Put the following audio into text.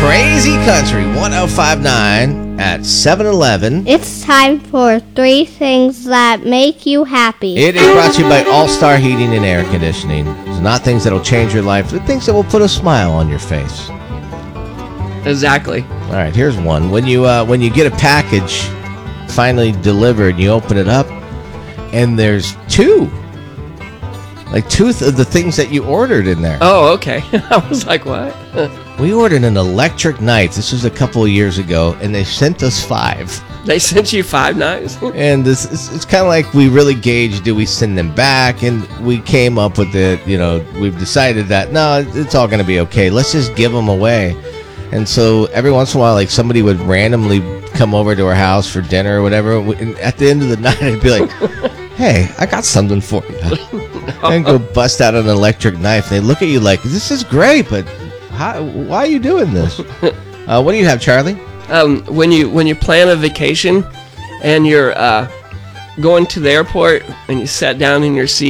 Crazy Country 1059 at 7-Eleven. It's time for 3 things that make you happy. It is brought to you by All-Star Heating and Air Conditioning. It's not things that'll change your life, but things that will put a smile on your face. Exactly. All right, here's one. When you get a package finally delivered, you open it up, and there's two of the things that you ordered in there. Oh, okay. I was like, what? We ordered an electric knife. This was a couple of years ago, and they sent us 5. They sent you 5 knives? And it's kind of like we really gauged, do we send them back? And we came up with it, we've decided that, no, it's all going to be okay. Let's just give them away. And so every once in a while, like somebody would randomly come over to our house for dinner or whatever. And at the end of the night, I'd be like, hey, I got something for you. And go bust out an electric knife. And they look at you like, this is great, but why are you doing this? What do you have, Charlie? When you plan a vacation and you're going to the airport and you sat down in your seat